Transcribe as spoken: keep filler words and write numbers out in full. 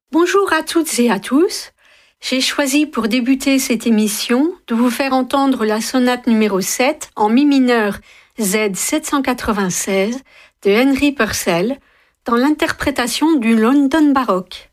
Bonjour à toutes et à tous. J'ai choisi pour débuter cette émission de vous faire entendre la sonate numéro sept en mi mineur Z sept cent quatre-vingt-seize de Henry Purcell dans l'interprétation du London baroque.